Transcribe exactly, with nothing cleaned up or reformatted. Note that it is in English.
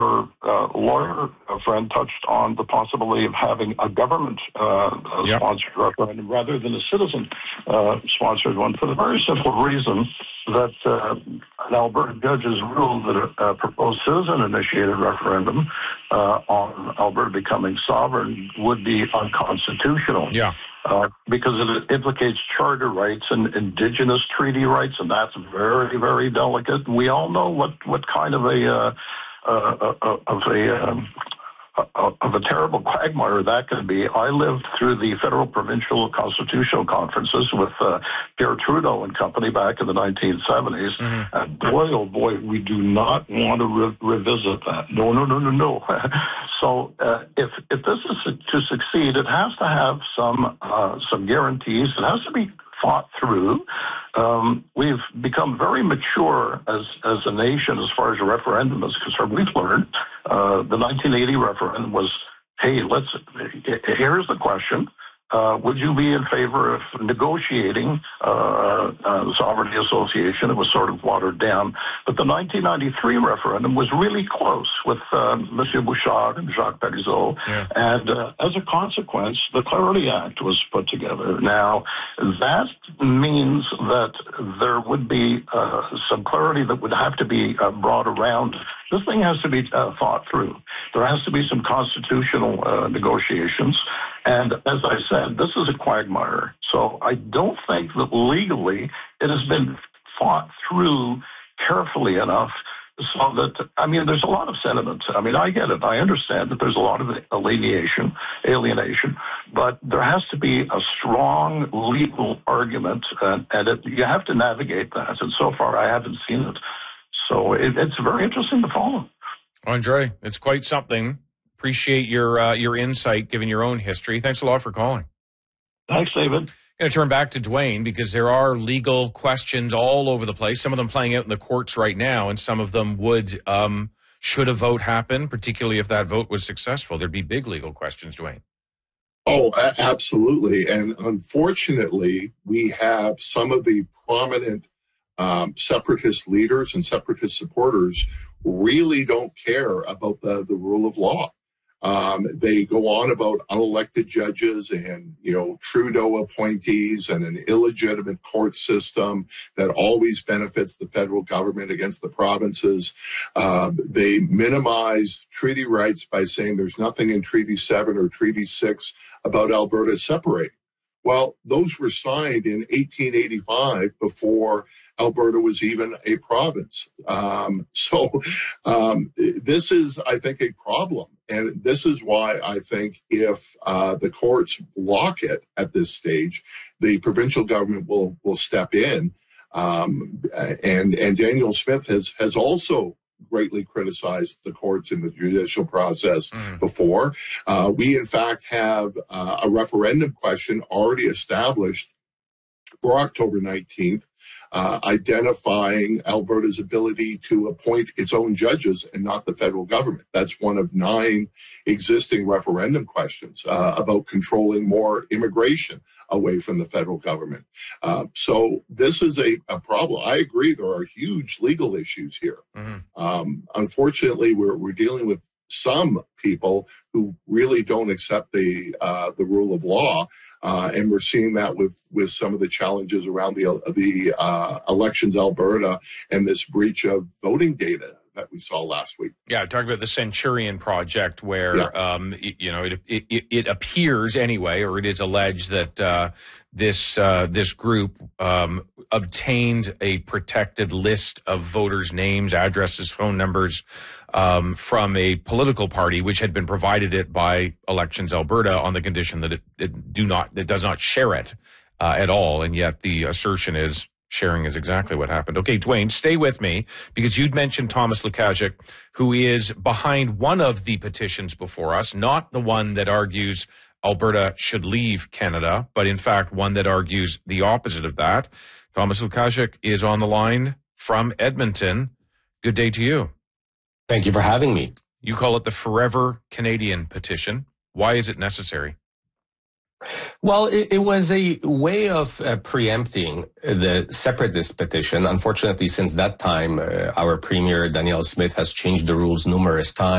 Your uh, lawyer uh, friend touched on the possibility of having a government-sponsored uh, yep. referendum rather than a citizen-sponsored uh, one, for the very simple reason that uh, an Alberta judge has ruled that a, a proposed citizen-initiated referendum uh, on Alberta becoming sovereign would be unconstitutional. Yeah. Uh, because it implicates charter rights and indigenous treaty rights, and that's very, very delicate. We all know what, what kind of a uh, uh, uh, of a um, of a terrible quagmire that could be. I lived through the federal, provincial, constitutional conferences with uh, Pierre Trudeau and company back in the nineteen seventies. Mm-hmm. And boy, oh boy, we do not want to re- revisit that. No, no, no, no, no. So uh, if if this is to succeed, it has to have some uh, some guarantees. It has to be thought through. Um, we've become very mature as as a nation as far as a referendum is concerned. We've learned uh, the nineteen eighty referendum was, hey, let's. Here's the question: uh, would you be in favor of negotiating uh, uh, the Sovereignty Association? It was sort of watered down, but the nineteen ninety-three referendum was really close with uh, Monsieur Bouchard and Jacques Parizeau, yeah. and uh, as a consequence, the Clarity Act was put together. Now, that means that there would be uh, some clarity that would have to be uh, brought around. This thing has to be uh, thought through. There has to be some constitutional uh, negotiations. And as I said, this is a quagmire. So I don't think that legally it has been thought through carefully enough so that, I mean, there's a lot of sentiment. I mean, I get it. I understand that there's a lot of alienation, alienation, but there has to be a strong legal argument, and, and it, you have to navigate that. And so far, I haven't seen it. So it, it's very interesting to follow. Andre, it's quite something. Appreciate your uh, your insight, given your own history. Thanks a lot for calling. Thanks, David. I'm going to turn back to Dwayne because there are legal questions all over the place, some of them playing out in the courts right now, and some of them would, um, should a vote happen, particularly if that vote was successful. There'd be big legal questions, Dwayne. Oh, a- absolutely. And unfortunately, we have some of the prominent um, separatist leaders and separatist supporters really don't care about the, the rule of law. Um, they go on about unelected judges and, you know, Trudeau appointees and an illegitimate court system that always benefits the federal government against the provinces. Um, they minimize treaty rights by saying there's nothing in Treaty seven or Treaty six about Alberta separating. Well, those were signed in eighteen eighty-five before Alberta was even a province. Um, so um, this is, I think, a problem. And this is why I think if uh, the courts block it at this stage, the provincial government will will step in. Um, and and Danielle Smith has has also greatly criticized the courts in the judicial process mm. before. Uh, we, in fact, have uh, a referendum question already established for October nineteenth, uh, identifying Alberta's ability to appoint its own judges and not the federal government. That's one of nine existing referendum questions uh, about controlling more immigration away from the federal government. Uh, so this is a, a problem. I agree there are huge legal issues here. Mm-hmm. Um, unfortunately, we're, we're dealing with some people who really don't accept the uh, the rule of law, uh, and we're seeing that with, with some of the challenges around the the uh, Elections Alberta and this breach of voting data that we saw last week. Yeah, talking about the Centurion Project, where yeah. um, it, you know it, it it appears anyway, or it is alleged that uh, this uh, this group um, obtained a protected list of voters' names, addresses, phone numbers um, from a political party, which had been provided it by Elections Alberta on the condition that it, it do not it does not share it uh, at all, and yet the assertion is sharing is exactly what happened. Okay, Dwayne, stay with me, because you'd mentioned Thomas Lukaszuk, who is behind one of the petitions before us, not the one that argues Alberta should leave Canada, but in fact one that argues the opposite of that. Thomas Lukaszuk is on the line from Edmonton. Good day to you. Thank you for having me. You call it the Forever Canadian petition. Why is it necessary? Well, it, it was a way of uh, preempting the separatist petition. Unfortunately, since that time, uh, our Premier, Danielle Smith, has changed the rules numerous times.